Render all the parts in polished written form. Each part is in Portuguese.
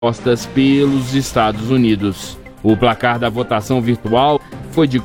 propostas pelos Estados Unidos. O placar da votação virtual foi de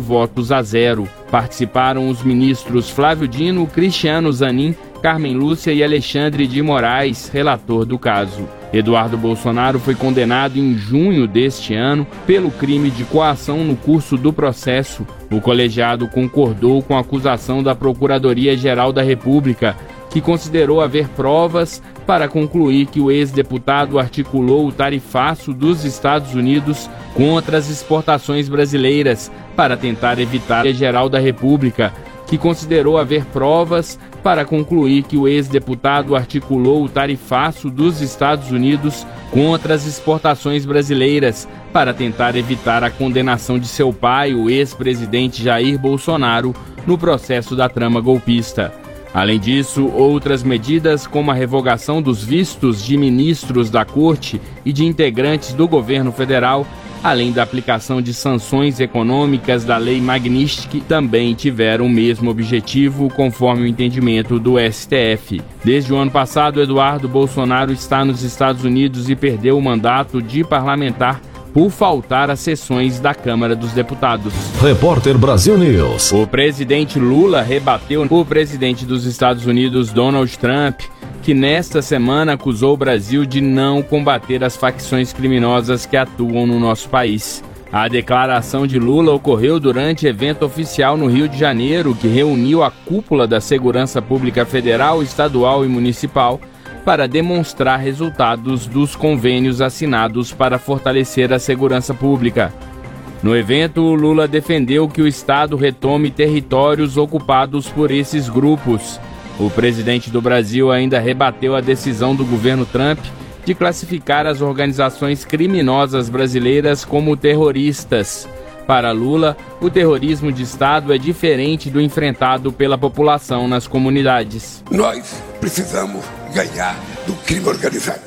4-0. Participaram os ministros Flávio Dino, Cristiano Zanin, Carmen Lúcia e Alexandre de Moraes, relator do caso. Eduardo Bolsonaro foi condenado em junho deste ano pelo crime de coação no curso do processo. O colegiado concordou com a acusação da Procuradoria-Geral da República, que considerou haver provas para concluir que o ex-deputado articulou o tarifaço dos Estados Unidos contra as exportações brasileiras para tentar evitar a Geral da República, que considerou haver provas para concluir que o ex-deputado articulou o tarifaço dos Estados Unidos contra as exportações brasileiras para tentar evitar a condenação de seu pai, o ex-presidente Jair Bolsonaro, no processo da trama golpista. Além disso, outras medidas, como a revogação dos vistos de ministros da Corte e de integrantes do governo federal, além da aplicação de sanções econômicas da Lei Magnitsky, também tiveram o mesmo objetivo, conforme o entendimento do STF. Desde o ano passado, Eduardo Bolsonaro está nos Estados Unidos e perdeu o mandato de parlamentar por faltar às sessões da Câmara dos Deputados. Repórter Brasil News. O presidente Lula rebateu o presidente dos Estados Unidos, Donald Trump, que nesta semana acusou o Brasil de não combater as facções criminosas que atuam no nosso país. A declaração de Lula ocorreu durante evento oficial no Rio de Janeiro, que reuniu a cúpula da Segurança Pública Federal, Estadual e Municipal para demonstrar resultados dos convênios assinados para fortalecer a segurança pública. No evento, Lula defendeu que o Estado retome territórios ocupados por esses grupos. O presidente do Brasil ainda rebateu a decisão do governo Trump de classificar as organizações criminosas brasileiras como terroristas. Para Lula, o terrorismo de Estado é diferente do enfrentado pela população nas comunidades. Nós precisamos ganhar do crime organizado.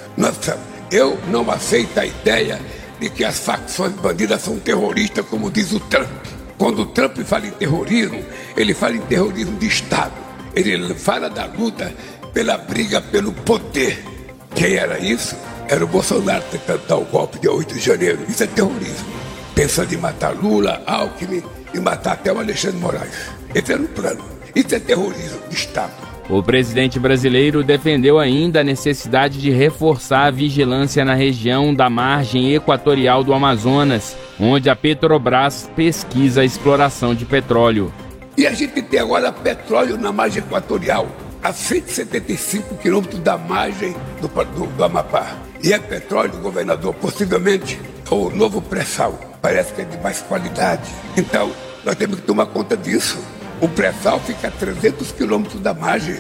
Eu não aceito a ideia de que as facções bandidas são terroristas, como diz o Trump. Quando o Trump fala em terrorismo, ele fala em terrorismo de Estado. Ele fala da luta pela briga pelo poder. Quem era isso? Era o Bolsonaro tentando dar o golpe de 8 de janeiro. Isso é terrorismo. Pensando em matar Lula, Alckmin e matar até o Alexandre de Moraes. Esse era o plano. Isso é terrorismo de Estado. O presidente brasileiro defendeu ainda a necessidade de reforçar a vigilância na região da margem equatorial do Amazonas, onde a Petrobras pesquisa a exploração de petróleo. E a gente tem agora petróleo na margem equatorial, a 175 quilômetros da margem do Amapá. E é petróleo, governador, possivelmente o novo pré-sal. Parece que é de mais qualidade. Então, nós temos que tomar conta disso. O pré-sal fica a 300 quilômetros da margem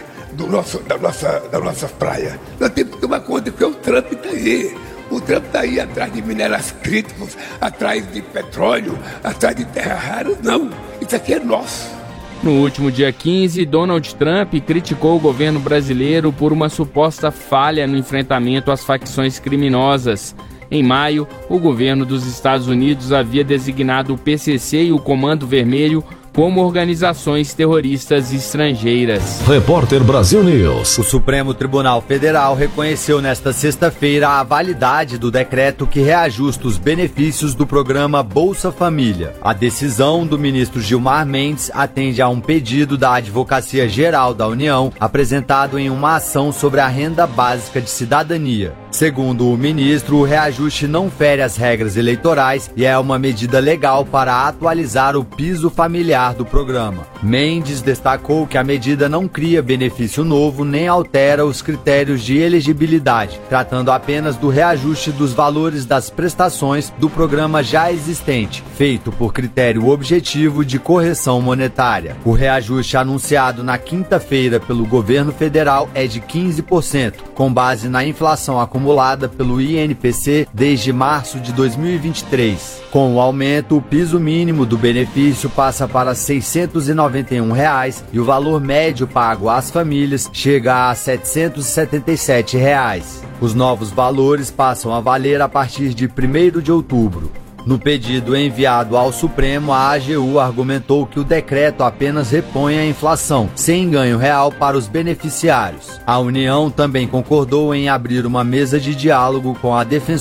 da nossa praia. Nós temos que tomar conta que o Trump está aí. O Trump está aí atrás de minerais críticos, atrás de petróleo, atrás de terra rara. Não, isso aqui é nosso. No último dia 15, Donald Trump criticou o governo brasileiro por uma suposta falha no enfrentamento às facções criminosas. Em maio, o governo dos Estados Unidos havia designado o PCC e o Comando Vermelho como organizações terroristas estrangeiras. Repórter Brasil News. O Supremo Tribunal Federal reconheceu nesta sexta-feira a validade do decreto que reajusta os benefícios do programa Bolsa Família. A decisão do ministro Gilmar Mendes atende a um pedido da Advocacia Geral da União, apresentado em uma ação sobre a renda básica de cidadania. Segundo o ministro, o reajuste não fere as regras eleitorais e é uma medida legal para atualizar o piso familiar do programa. Mendes destacou que a medida não cria benefício novo nem altera os critérios de elegibilidade, tratando apenas do reajuste dos valores das prestações do programa já existente, feito por critério objetivo de correção monetária. O reajuste anunciado na quinta-feira pelo governo federal é de 15%, com base na inflação acumulada pelo INPC desde março de 2023. Com o aumento, o piso mínimo do benefício passa para R$ 691 e o valor médio pago às famílias chega a R$ 777. Os novos valores passam a valer a partir de 1º de outubro. No pedido enviado ao Supremo, a AGU argumentou que o decreto apenas repõe a inflação, sem ganho real para os beneficiários. A União também concordou em abrir uma mesa de diálogo com a Defensoria